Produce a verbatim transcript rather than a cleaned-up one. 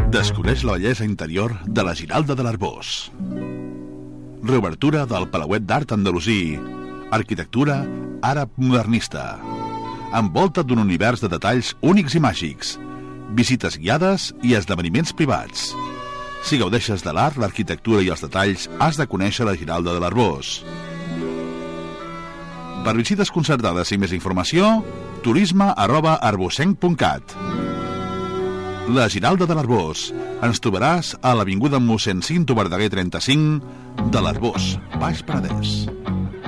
Desconeix la bellesa interior de la Giralda de l'Arboç. Reobertura del Palauet d'Art Andalusí. Arquitectura àrab modernista. Envolta d'un univers de detalls únics i màgics. Visites guiades i esdeveniments privats. Si gaudeixes de l'art, l'arquitectura i els detalls, has de conèixer la Giralda de l'Arboç. Per visites concertades i més informació, turisme arroba arbocenc punt cat. La Giralda de l'Arboç. Ens trobaràs a l'avinguda mossèn Cinto Verdaguer trenta-cinc de l'Arboç, Baix Penedès.